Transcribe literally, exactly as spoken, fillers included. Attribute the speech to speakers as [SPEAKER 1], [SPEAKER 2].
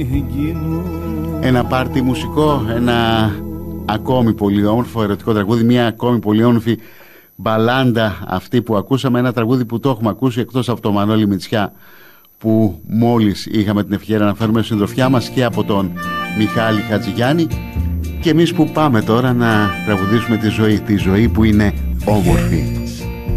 [SPEAKER 1] Ένα πάρτι μουσικό, ένα ακόμη πολύ όμορφο ερωτικό τραγούδι, μια ακόμη πολύ όμορφη μπαλάντα αυτή που ακούσαμε, ένα τραγούδι που το έχουμε ακούσει εκτός από το Μανώλη Μητσιά που μόλις είχαμε την ευκαιρία να φέρουμε συντροφιά μας και από τον Μιχάλη Χατζηγιάννη, και εμείς που πάμε τώρα να τραγουδήσουμε τη ζωή, τη ζωή που είναι όμορφη.